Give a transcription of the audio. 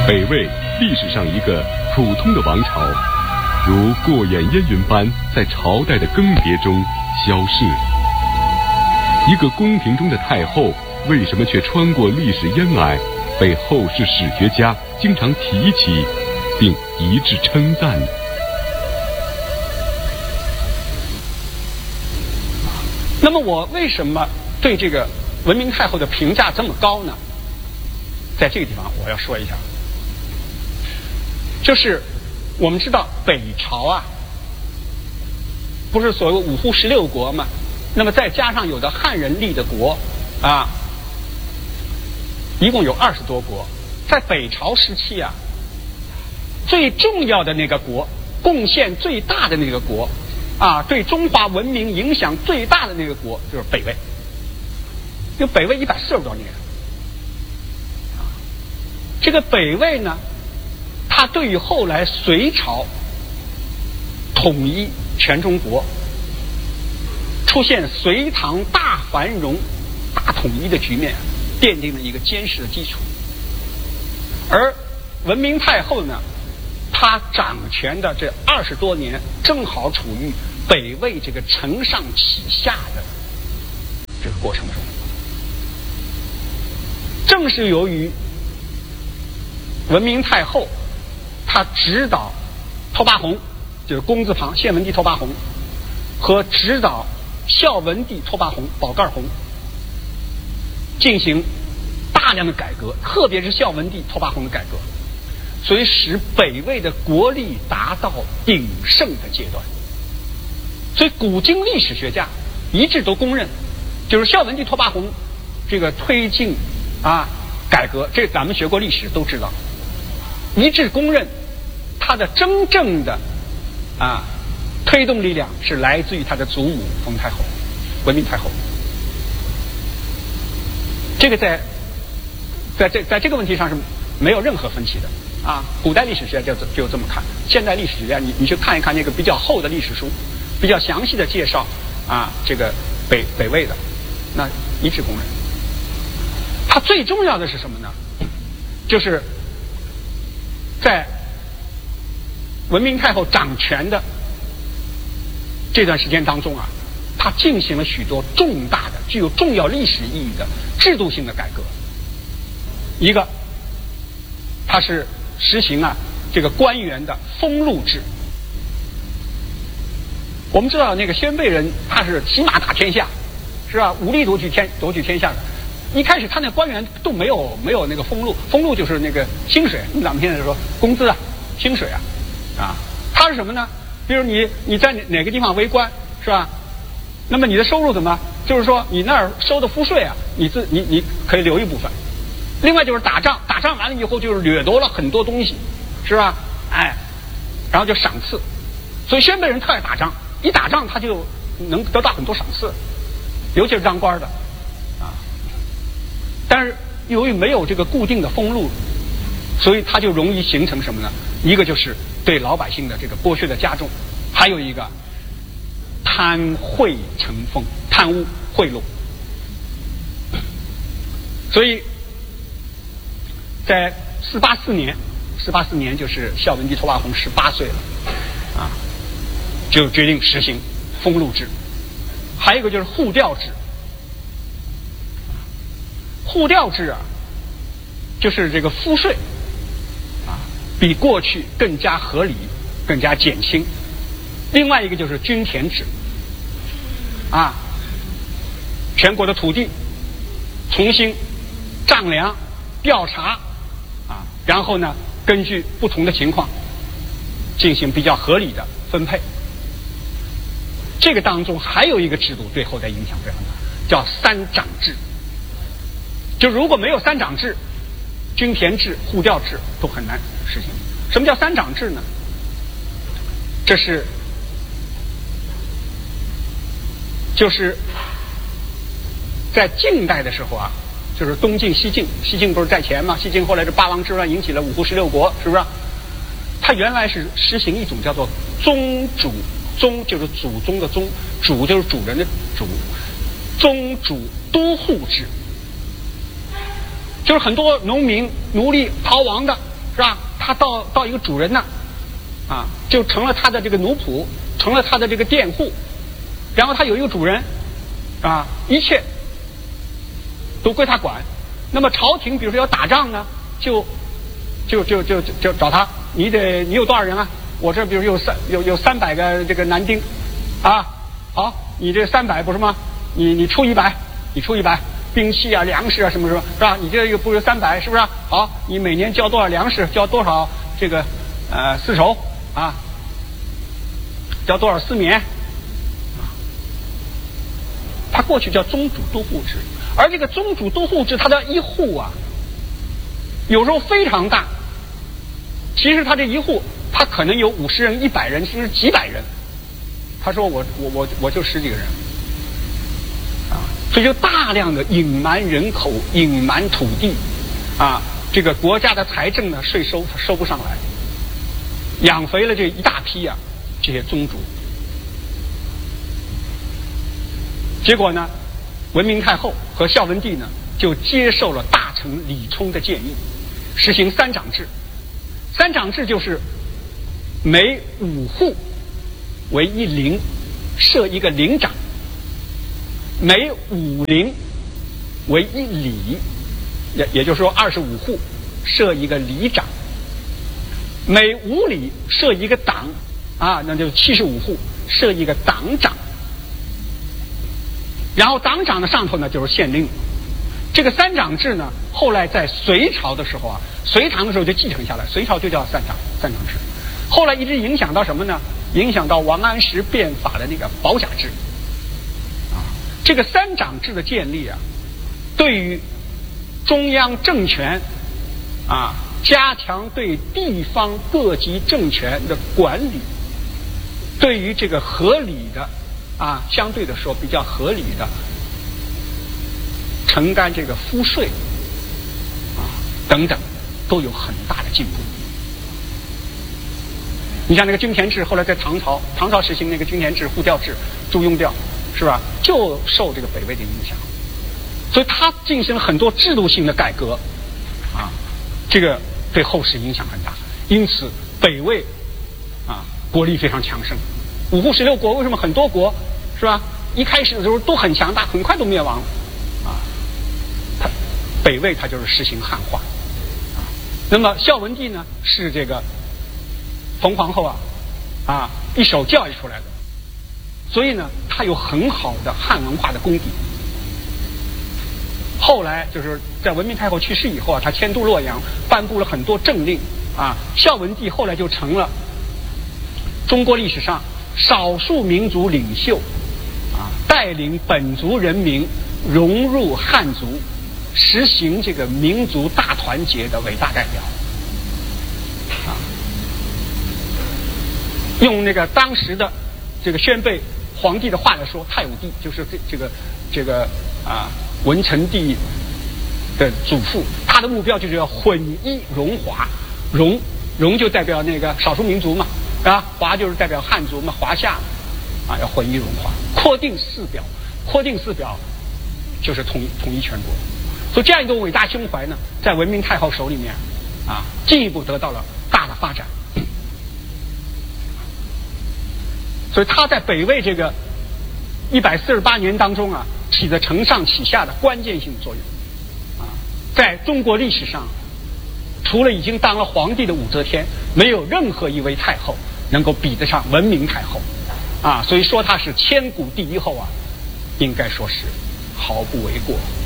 北魏历史上一个普通的王朝，如过眼烟云般在朝代的更迭中消逝了。一个宫廷中的太后，为什么却穿过历史烟霭，被后世史学家经常提起，并一致称赞呢？ 那么我为什么对这个文明太后的评价这么高呢？在这个地方我要说一下，就是我们知道北朝啊，不是所谓五胡16国嘛，那么再加上有的汉人立的国啊，一共有20多国。在北朝时期啊，最重要的那个国，贡献最大的那个国啊，对中华文明影响最大的那个国就是北魏。就北魏140多年，这个北魏呢，它对于后来隋朝统一全中国，出现隋唐大繁荣、大统一的局面，奠定了一个坚实的基础。而文明太后呢，她掌权的这20多年，正好处于北魏这个承上启下的这个过程中。正是由于文明太后，她指导拓跋宏，就是工字旁献文帝拓跋宏，和指导孝文帝拓跋宏宝盖宏进行大量的改革，特别是孝文帝拓跋宏的改革，所以使北魏的国力达到鼎盛的阶段。所以古今历史学家一致都公认，就是孝文帝拓跋宏这个推进改革，这咱们学过历史都知道，一致公认他的真正的推动力量是来自于他的祖母冯太后，文明太后。这个在这个问题上是没有任何分歧的古代历史学家就这么看，现代历史学家你去看一看那个比较厚的历史书，比较详细的介绍这个北魏的，那一致公认。它最重要的是什么呢？就是在文明太后掌权的这段时间当中它进行了许多重大的、具有重要历史意义的制度性的改革。一个，它是实行这个官员的封禄制。我们知道那个鲜卑人他是骑马打天下，是吧？武力夺取天下的。一开始他那官员都没有那个封禄，封禄就是那个薪水，咱们现在说工资薪水他是什么呢？比如你在哪个地方为官，是吧？那么你的收入怎么？就是说你那儿收的赋税你可以留一部分。另外就是打仗完了以后就是掠夺了很多东西，是吧？然后就赏赐。所以鲜卑人特爱打仗，一打仗他就能得到很多赏赐，尤其是当官的但是由于没有这个固定的封禄，所以它就容易形成什么呢？一个就是对老百姓的这个剥削的加重，还有一个贪贿成风，贪污贿赂。所以在484年就是孝文帝拓跋宏18岁了就决定实行封禄制。还有一个就是户调制。户调制就是这个赋税比过去更加合理，更加减轻。另外一个就是均田制全国的土地重新丈量调查然后呢根据不同的情况进行比较合理的分配。这个当中还有一个制度对后代影响非常大，叫三长制。就如果没有三长制，均田制、户调制都很难实行。什么叫三长制呢？就是在晋代的时候就是东晋、西晋，西晋不是在前吗？西晋后来这八王之乱引起了五胡16国，是不是？它原来是实行一种叫做宗主，宗就是祖宗的宗，主就是主人的主，宗主都护制。就是很多农民奴隶逃亡的，是是吧？他到一个主人那啊，就成了他的这个奴仆，成了他的这个佃户，然后他有一个主人啊，一切都归他管。那么朝廷比如说要打仗呢，就找他，你有多少人啊？我这比如有300个这个男丁啊，好，你这300不是吗？你出100，你出100，兵器啊、粮食啊什么，是吧？你这个不是300，是不是？好，你每年交多少粮食，交多少这个丝绸啊，交多少丝棉啊？他过去叫宗主都护制，而这个宗主都护制，他的一户啊，有时候非常大。其实他这一户，他可能有50人、100人，甚至几百人。他说我就10几个人。所以就大量的隐瞒人口、隐瞒土地，啊，这个国家的财政呢，税收它收不上来，养肥了这一大批啊，这些宗主。结果呢，文明太后和孝文帝呢，就接受了大臣李冲的建议，实行3长制。3长制就是每5户为1陵，设一个陵长。每5陵为1里，也就是说25户设一个里长，每5里设一个党啊，那就75户设一个党长，然后党长的上头呢就是县令。这个3长制呢，后来在隋朝的时候啊，隋唐的时候就继承下来，隋朝就叫3长制，后来一直影响到什么呢？影响到王安石变法的那个保甲制。这个3长制的建立啊，对于中央政权啊，加强对地方各级政权的管理，对于这个合理的啊，相对的说比较合理的承担这个赋税啊等等，都有很大的进步。你像那个均田制，后来在唐朝实行那个均田制、户调制、租庸调，是吧？就受这个北魏的影响，所以他进行了很多制度性的改革，啊，这个对后世影响很大。因此，北魏啊国力非常强盛。5户16国为什么很多国是吧？一开始的时候都很强大，很快都灭亡了啊。北魏它就是实行汉化啊。那么孝文帝呢，是这个冯皇后啊一手教育出来的。所以呢，他有很好的汉文化的功底。后来就是在文明太后去世以后啊，他迁都洛阳，颁布了很多政令啊。孝文帝后来就成了中国历史上少数民族领袖啊，带领本族人民融入汉族，实行这个民族大团结的伟大代表啊。用那个当时的这个宣备皇帝的话来说，太武帝就是这个啊文成帝的祖父，他的目标就是要混一荣华，荣就代表那个少数民族嘛，啊，华就是代表汉族嘛，华夏啊要混一荣华，扩定四表就是统一全国。所以这样一个伟大胸怀呢，在文明太后手里面啊，进一步得到了大的发展。所以他在北魏这个148年当中啊，起着承上启下的关键性作用啊。在中国历史上，除了已经当了皇帝的武则天，没有任何一位太后能够比得上文明太后啊。所以说她是千古第一后啊，应该说是毫不为过。